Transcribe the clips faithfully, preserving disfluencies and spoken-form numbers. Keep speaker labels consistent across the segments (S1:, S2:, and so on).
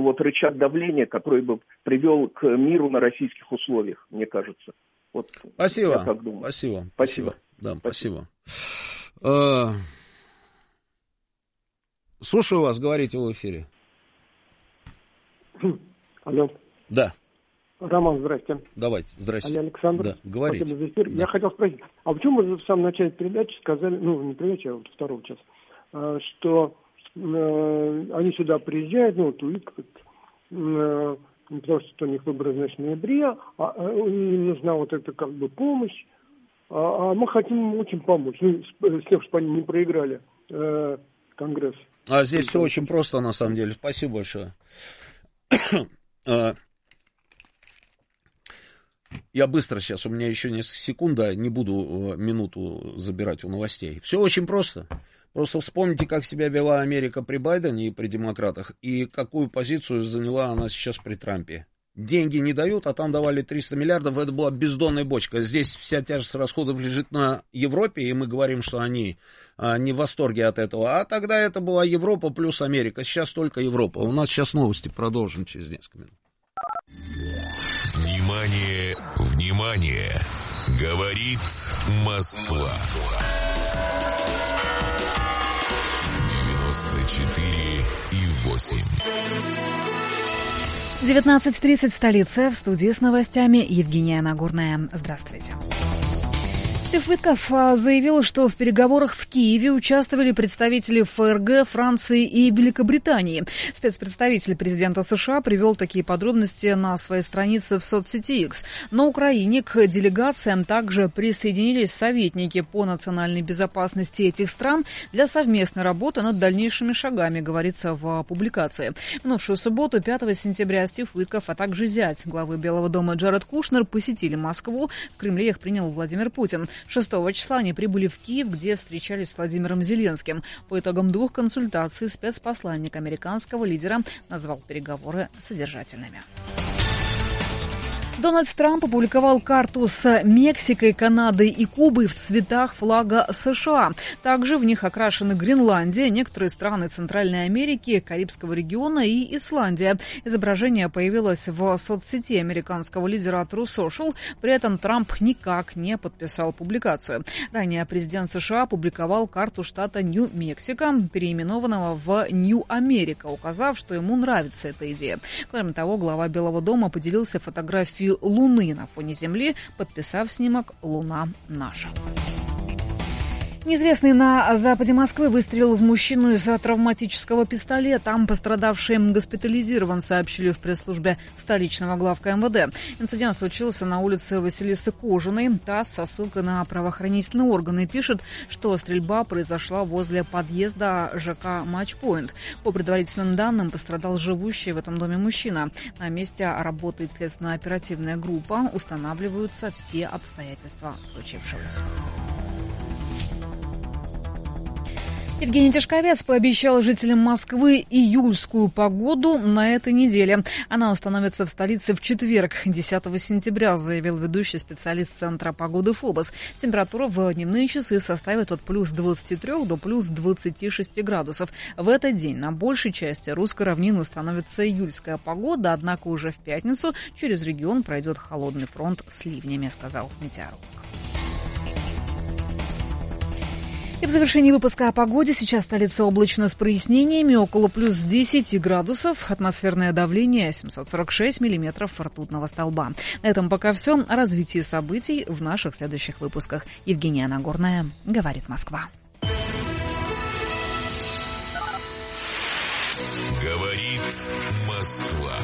S1: бы вот рычаг давления, который бы привел к миру на российских условиях, мне кажется. Вот
S2: спасибо.
S1: Я так думаю.
S2: Спасибо.
S1: Спасибо.
S2: Да,
S1: спасибо.
S2: спасибо. Слушаю вас, говорите в эфире.
S3: Алло.
S2: Да.
S3: Роман, здрасте.
S2: Давайте, здрасте.
S3: Алло, Александр.
S2: Да, говорите.
S3: Спасибо за эфир.
S2: Да.
S3: Я хотел спросить, а почему вы в самом начале передачи сказали, ну, не передачи, а вот второго часа, что э, они сюда приезжают, ну, вот Уикфорд, э, потому что у них выборы, значит, в ноябре, а, а им нужна вот эта, как бы, помощь, а, а мы хотим им очень помочь, ну, с, с тем, чтобы они не проиграли э, Конгресс.
S2: А здесь все очень просто, на самом деле. Спасибо большое. Я быстро сейчас, у меня еще несколько секунд, да, не буду минуту забирать у новостей. Все очень просто. Просто вспомните, как себя вела Америка при Байдене и при демократах, и какую позицию заняла она сейчас при Трампе. Деньги не дают, а там давали триста миллиардов, это была бездонная бочка. Здесь вся тяжесть расходов лежит на Европе, и мы говорим, что они а, не в восторге от этого. А тогда это была Европа плюс Америка, сейчас только Европа. У нас сейчас новости, продолжим через несколько минут.
S4: Внимание, внимание, говорит Москва. девяносто четыре и восемь.
S5: девятнадцать тридцать, столица, в студии с новостями Евгения Нагорная. Здравствуйте. Стив Уитков заявил, что в переговорах в Киеве участвовали представители ФРГ, Франции и Великобритании. Спецпредставитель президента США привел такие подробности на своей странице в соцсети X. На Украине к делегациям также присоединились советники по национальной безопасности этих стран для совместной работы над дальнейшими шагами, говорится в публикации. В минувшую субботу, пятого сентября, Стив Уитков, а также зять главы Белого дома Джаред Кушнер посетили Москву. В Кремле их принял Владимир Путин. шестого числа они прибыли в Киев, где встречались с Владимиром Зеленским. По итогам двух консультаций спецпосланник американского лидера назвал переговоры содержательными. Дональд Трамп опубликовал карту с Мексикой, Канадой и Кубой в цветах флага США. Также в них окрашены Гренландия, некоторые страны Центральной Америки, Карибского региона и Исландия. Изображение появилось в соцсети американского лидера Truth Social. При этом Трамп никак не подписал публикацию. Ранее президент США опубликовал карту штата Нью-Мексико, переименованного в Нью-Америка, указав, что ему нравится эта идея. Кроме того, глава Белого дома поделился фотографией Луны на фоне Земли, подписав снимок «Луна наша». Неизвестный на западе Москвы выстрелил в мужчину из травматического пистолета. Там пострадавший госпитализирован, сообщили в пресс-службе столичного главка эм вэ дэ. Инцидент случился на улице Василисы Кожаной. ТАСС со ссылкой на правоохранительные органы пишет, что стрельба произошла возле подъезда ЖК «Матчпоинт». По предварительным данным, пострадал живущий в этом доме мужчина. На месте работает следственно-оперативная группа. Устанавливаются все обстоятельства случившегося. Евгений Тишковец пообещал жителям Москвы июльскую погоду на этой неделе. Она установится в столице в четверг, десятого сентября, заявил ведущий специалист Центра погоды ФОБОС. Температура в дневные часы составит от плюс двадцати трёх до плюс двадцати шести градусов. В этот день на большей части русской равнины установится июльская погода, однако уже в пятницу через регион пройдет холодный фронт с ливнями, сказал метеоролог. И в завершении выпуска о погоде. Сейчас столица облачно с прояснениями, около плюс десяти градусов. Атмосферное давление семьсот сорок шесть миллиметров ртутного столба. На этом пока все. О развитии событий в наших следующих выпусках. Евгения Нагорная, говорит Москва.
S4: Говорит Москва.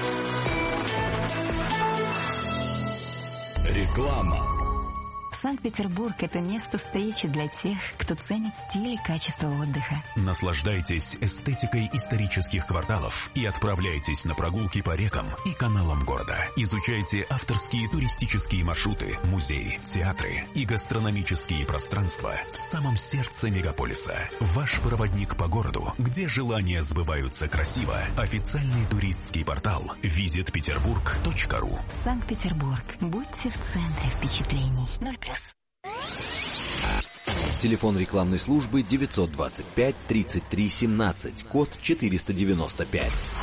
S4: Реклама.
S6: Санкт-Петербург – это место встречи для тех, кто ценит стиль и качество отдыха.
S4: Наслаждайтесь эстетикой исторических кварталов и отправляйтесь на прогулки по рекам и каналам города. Изучайте авторские туристические маршруты, музеи, театры и гастрономические пространства в самом сердце мегаполиса. Ваш проводник по городу, где желания сбываются красиво. Официальный туристский портал визит петербург точка ру.
S6: Санкт-Петербург. Будьте в центре впечатлений. ноль плюс.
S7: Телефон рекламной службы девятьсот двадцать пять тридцать три семнадцать, код четыреста девяносто пять.